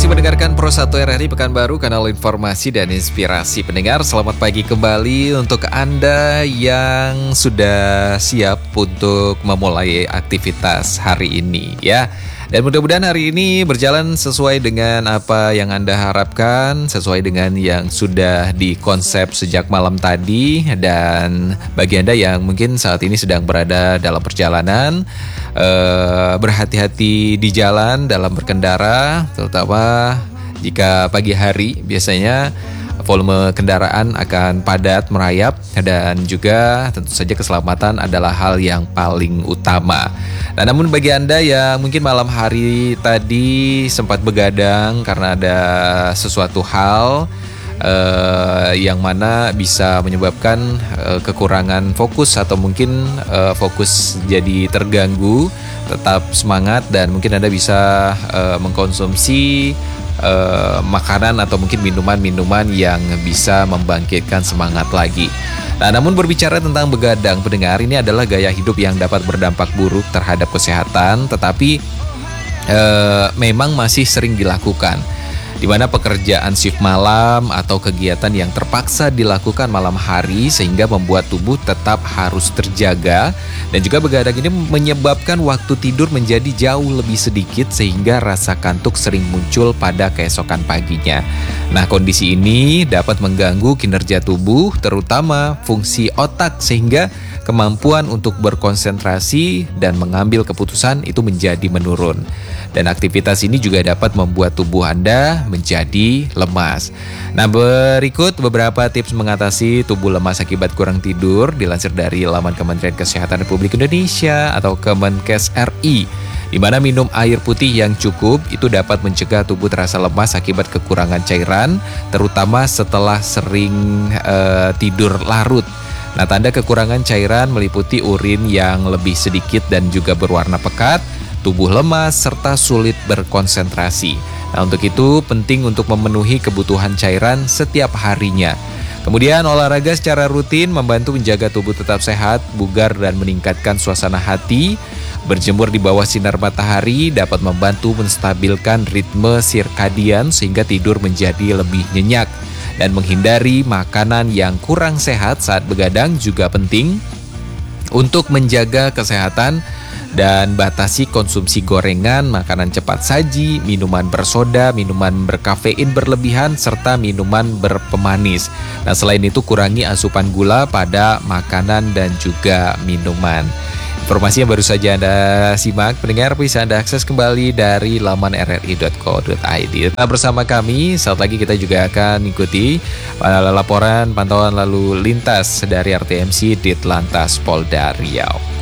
Masih mendengarkan Pro 1 RRI Pekanbaru, kanal informasi dan inspirasi. Pendengar, selamat pagi kembali untuk Anda yang sudah siap untuk memulai aktivitas hari ini ya. Dan mudah-mudahan hari ini berjalan sesuai dengan apa yang Anda harapkan, sesuai dengan yang sudah dikonsep sejak malam tadi. Dan bagi Anda yang mungkin saat ini sedang berada dalam perjalanan, berhati-hati di jalan dalam berkendara, terutama jika pagi hari biasanya volume kendaraan akan padat merayap, dan juga tentu saja keselamatan adalah hal yang paling utama. Nah, namun bagi Anda yang mungkin malam hari tadi sempat begadang karena ada sesuatu hal yang mana bisa menyebabkan kekurangan fokus atau mungkin fokus jadi terganggu, tetap semangat dan mungkin Anda bisa mengkonsumsi makanan atau mungkin minuman-minuman yang bisa membangkitkan semangat lagi. Nah, namun berbicara tentang begadang, pendengar, ini adalah gaya hidup yang dapat berdampak buruk terhadap kesehatan, tetapi memang masih sering dilakukan, di mana pekerjaan shift malam atau kegiatan yang terpaksa dilakukan malam hari sehingga membuat tubuh tetap harus terjaga, dan juga begadang ini menyebabkan waktu tidur menjadi jauh lebih sedikit sehingga rasa kantuk sering muncul pada keesokan paginya. Nah, kondisi ini dapat mengganggu kinerja tubuh, terutama fungsi otak, sehingga kemampuan untuk berkonsentrasi dan mengambil keputusan itu menjadi menurun. Dan aktivitas ini juga dapat membuat tubuh Anda menjadi lemas. Nah, berikut beberapa tips mengatasi tubuh lemas akibat kurang tidur, dilansir dari laman Kementerian Kesehatan Republik Indonesia atau Kemenkes RI, di mana minum air putih yang cukup itu dapat mencegah tubuh terasa lemas akibat kekurangan cairan, terutama setelah sering tidur larut. Nah, tanda kekurangan cairan meliputi urin yang lebih sedikit dan juga berwarna pekat, tubuh lemas, serta sulit berkonsentrasi. Nah, untuk itu penting untuk memenuhi kebutuhan cairan setiap harinya. Kemudian olahraga secara rutin membantu menjaga tubuh tetap sehat, bugar, dan meningkatkan suasana hati. Berjemur di bawah sinar matahari dapat membantu menstabilkan ritme sirkadian sehingga tidur menjadi lebih nyenyak. Dan menghindari makanan yang kurang sehat saat begadang juga penting untuk menjaga kesehatan, dan batasi konsumsi gorengan, makanan cepat saji, minuman bersoda, minuman berkafein berlebihan, serta minuman berpemanis. Nah, selain itu kurangi asupan gula pada makanan dan juga minuman. Informasi yang baru saja Anda simak, pendengar, bisa Anda akses kembali dari laman rri.co.id. Nah, bersama kami, saat lagi kita juga akan ikuti laporan pantauan lalu lintas dari RTMC Ditlantas Polda Riau.